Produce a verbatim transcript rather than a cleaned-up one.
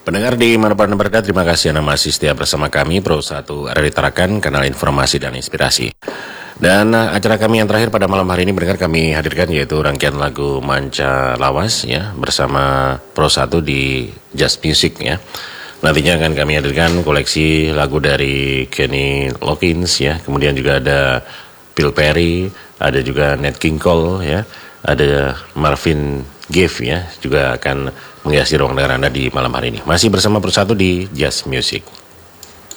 Pendengar di manapun berada, terima kasih Anda masih setia bersama kami Pro satu R R I Tarakan, kanal informasi dan inspirasi. Dan uh, acara kami yang terakhir pada malam hari ini pendengar kami hadirkan yaitu rangkaian lagu Manca Lawas ya bersama Pro satu di Just Music ya. Nantinya akan kami hadirkan koleksi lagu dari Kenny Loggins ya, kemudian juga ada Phil Perry, ada juga Nat King Cole ya, ada Marvin Gaye ya, juga akan menghiasi ruang dengar Anda di malam hari ini. Masih bersama Pro satu di Just Music.